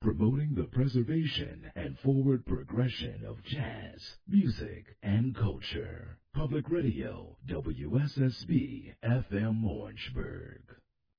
promoting the preservation and forward progression of jazz, music, and culture. Public Radio, WSSB FM Orangeburg.